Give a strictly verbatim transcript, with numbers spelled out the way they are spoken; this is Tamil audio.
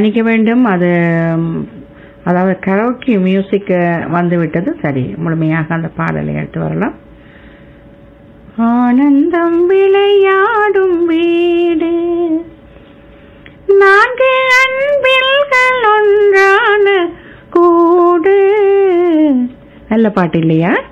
மன்னிக்க வேண்டும். அது அதாவது கரோக்கி மியூசிக் வந்து விட்டது. சரி, முழுமையாக அந்த பாடலை எடுத்து வரலாம். ஆனந்தம் விளையாடும் வீடு, நான்கு அன்பில்கள் ஒன்றான கூடு. நல்ல பாட்டு இல்லையா?